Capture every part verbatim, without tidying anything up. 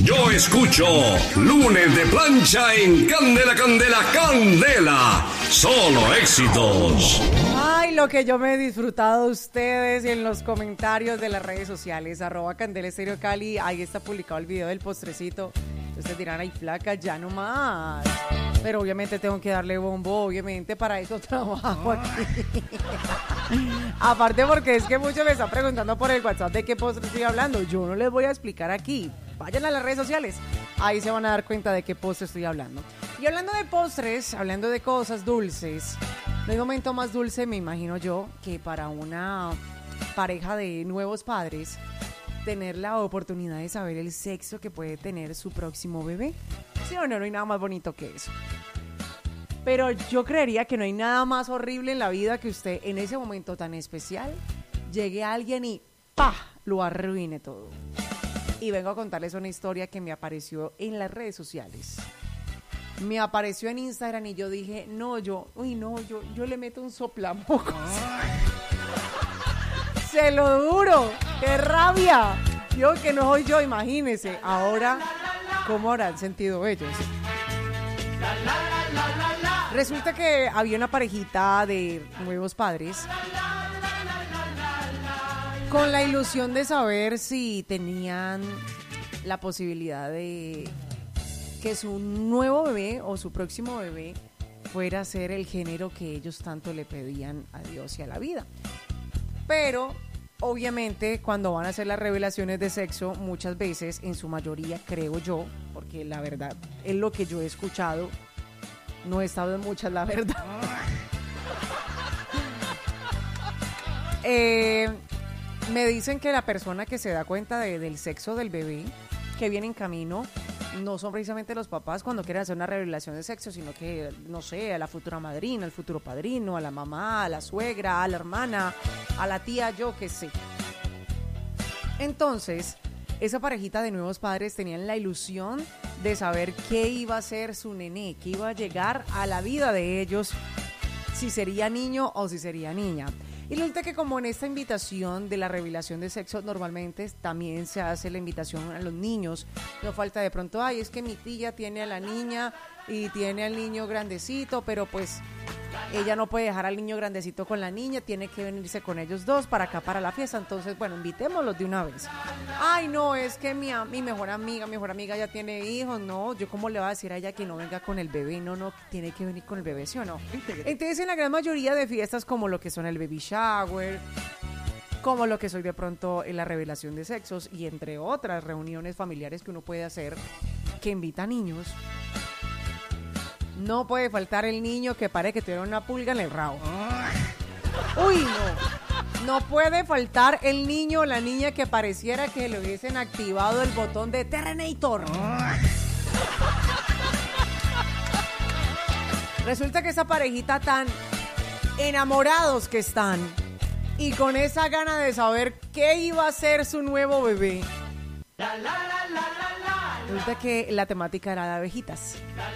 Yo escucho Lunes de Plancha en Candela, Candela, Candela. Solo éxitos. Ay, lo que yo me he disfrutado de ustedes y en los comentarios de las redes sociales, arroba Candela Estéreo Cali, ahí está publicado el video del postrecito. Ustedes dirán, ay, flaca, ya no más. Pero obviamente tengo que darle bombo, obviamente para eso trabajo aquí. Aparte porque es que muchos me están preguntando por el WhatsApp de qué postre estoy hablando. Yo no les voy a explicar aquí. Vayan a las redes sociales, ahí se van a dar cuenta de qué postre estoy hablando. Y hablando de postres, hablando de cosas dulces, no hay momento más dulce, me imagino yo, que para una pareja de nuevos padres tener la oportunidad de saber el sexo que puede tener su próximo bebé. Sí o no, no hay nada más bonito que eso. Pero yo creería que no hay nada más horrible en la vida que usted en ese momento tan especial llegue a alguien y ¡pah!, lo arruine todo. Y vengo a contarles una historia que me apareció en las redes sociales. Me apareció en Instagram y yo dije, no, yo, uy, no, yo, yo le meto un soplamocos. Se lo juro, qué rabia. Yo que no soy yo, imagínense. Ahora, ¿cómo habrán sentido ellos? Resulta que había una parejita de nuevos padres con la ilusión de saber si tenían la posibilidad de que su nuevo bebé o su próximo bebé fuera a ser el género que ellos tanto le pedían a Dios y a la vida. Pero obviamente cuando van a hacer las revelaciones de sexo, muchas veces, en su mayoría creo yo, porque la verdad es lo que yo he escuchado, no he estado en muchas, la verdad. eh, me dicen que la persona que se da cuenta de, del sexo del bebé que viene en camino no son precisamente los papás cuando quieren hacer una revelación de sexo, sino que, no sé, a la futura madrina, al futuro padrino, a la mamá, a la suegra, a la hermana, a la tía, yo qué sé. Entonces, esa parejita de nuevos padres tenían la ilusión de saber qué iba a ser su nené, qué iba a llegar a la vida de ellos, si sería niño o si sería niña. Y resulta que como en esta invitación de la revelación de sexo normalmente también se hace la invitación a los niños, no falta de pronto, ay, es que mi tía tiene a la niña y tiene al niño grandecito, pero pues ella no puede dejar al niño grandecito con la niña, tiene que venirse con ellos dos para acá, para la fiesta, entonces bueno, invitémoslos de una vez. Ay, no, es que mi, mi mejor amiga, mi mejor amiga ya tiene hijos, no, yo cómo le voy a decir a ella que no venga con el bebé, no, no, tiene que venir con el bebé, ¿sí o no? Entonces en la gran mayoría de fiestas como lo que son el baby shower, como lo que soy de pronto en la revelación de sexos y entre otras reuniones familiares que uno puede hacer que invita a niños, no puede faltar el niño que parece que tuviera una pulga en el rabo. Uy, no. No puede faltar el niño o la niña que pareciera que le hubiesen activado el botón de Terrenator. Resulta que esa parejita tan enamorados que están y con esa gana de saber qué iba a ser su nuevo bebé. Resulta que la temática era de abejitas.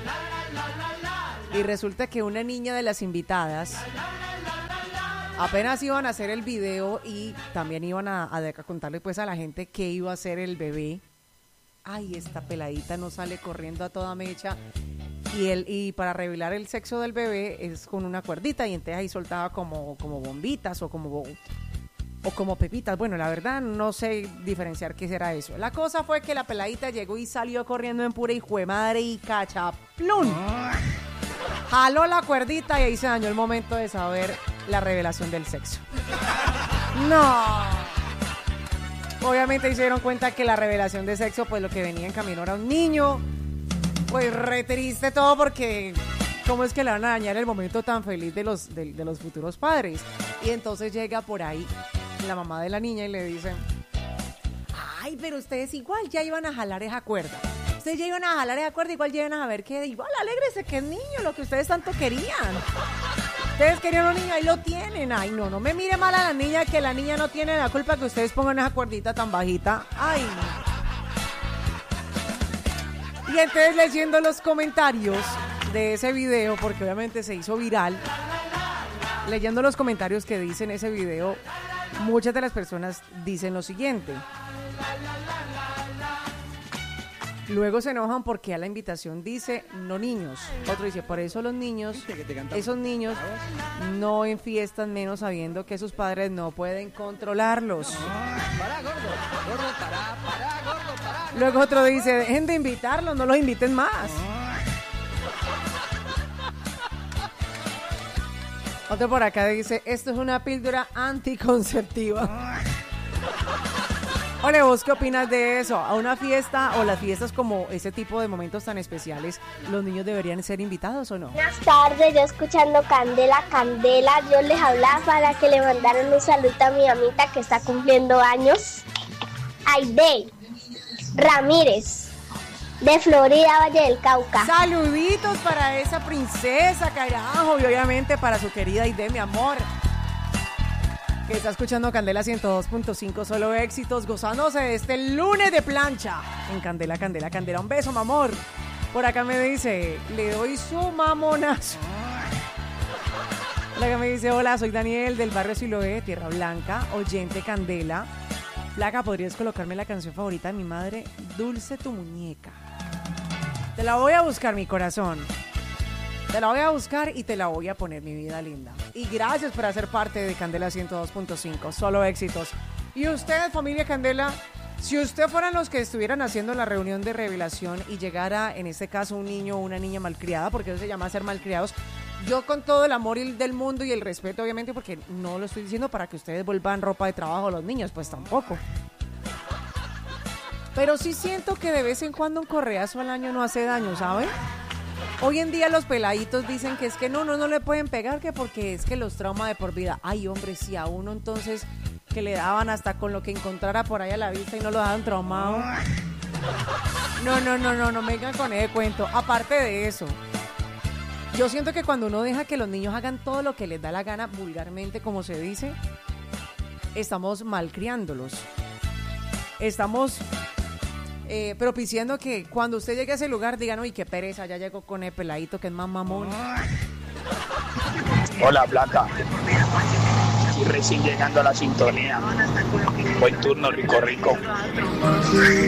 Y resulta que una niña de las invitadas apenas iban a hacer el video y también iban a, a, a contarle pues a la gente qué iba a ser el bebé. Ay, esta peladita no sale corriendo a toda mecha. Y, él, y para revelar el sexo del bebé es con una cuerdita y entonces ahí soltaba como, como bombitas o como... o como pepitas, bueno, la verdad no sé diferenciar qué será eso. La cosa fue que la peladita llegó y salió corriendo en pura hijuemadre y cachaplún. Jaló la cuerdita y ahí se dañó el momento de saber la revelación del sexo. No. Obviamente se dieron cuenta que la revelación de sexo, pues lo que venía en camino era un niño. Pues re triste todo porque... ¿cómo es que le van a dañar el momento tan feliz de los, de, de los futuros padres? Y entonces llega por ahí la mamá de la niña y le dice, ay, pero ustedes igual ya iban a jalar esa cuerda. Ustedes ya iban a jalar esa cuerda, igual ya iban a ver que igual alégrese que es niño, lo que ustedes tanto querían. Ustedes querían un niño, ahí lo tienen. Ay, no, no me mire mal a la niña, que la niña no tiene la culpa que ustedes pongan esa cuerdita tan bajita. Ay, no. Y entonces leyendo los comentarios de ese video, porque obviamente se hizo viral, leyendo los comentarios que dicen ese video, muchas de las personas dicen lo siguiente: Luego se enojan porque a la invitación dice no niños. Otro dice, por eso los niños, esos niños no enfiestan menos sabiendo que sus padres no pueden controlarlos. Para, gordo, gordo, para, para, gordo, para. Luego otro dice, dejen de invitarlos, no los inviten más. Otro por acá dice, esto es una píldora anticonceptiva. Ole, ¿vos qué opinas de eso? ¿A una fiesta o las fiestas como ese tipo de momentos tan especiales, los niños deberían ser invitados o no? Buenas tardes, yo escuchando Candela, Candela, yo les hablaba para que le mandaran un saludo a mi mamita que está cumpliendo años. Aide Ramírez, de Florida, Valle del Cauca. Saluditos para esa princesa, carajo, y obviamente para su querida Aide, mi amor, que está escuchando Candela ciento dos punto cinco, solo éxitos, gozándose de este lunes de plancha en Candela, Candela, Candela. Un beso, mi amor. Por acá me dice, le doy su mamonazo. Por acá me dice, hola, soy Daniel del barrio Siloé, Tierra Blanca, oyente Candela. Placa, ¿podrías colocarme la canción favorita de mi madre? Dulce tu muñeca. Te la voy a buscar, mi corazón. Te la voy a buscar y te la voy a poner, mi vida linda. Y gracias por hacer parte de Candela ciento dos punto cinco, solo éxitos. Y ustedes, familia Candela, si usted fueran los que estuvieran haciendo la reunión de revelación y llegara, en este caso, un niño o una niña malcriada, porque eso se llama ser malcriados, yo con todo el amor del mundo y el respeto, obviamente, porque no lo estoy diciendo para que ustedes vuelvan ropa de trabajo a los niños, pues tampoco. Pero sí siento que de vez en cuando un correazo al año no hace daño, ¿saben? Hoy en día los peladitos dicen que es que no, no, no le pueden pegar, que porque es que los trauma de por vida. Ay, hombre, si a uno entonces que le daban hasta con lo que encontrara por ahí a la vista y no lo daban traumado. No, no, no, no, no me vengan con ese cuento. Aparte de eso, yo siento que cuando uno deja que los niños hagan todo lo que les da la gana, vulgarmente como se dice, estamos malcriándolos. Estamos eh, propiciando que cuando usted llegue a ese lugar digan, uy, qué pereza, ya llegó con el peladito que es más mamón. Hola, Placa. Y recién llegando a la sintonía. Buen turno, rico, rico.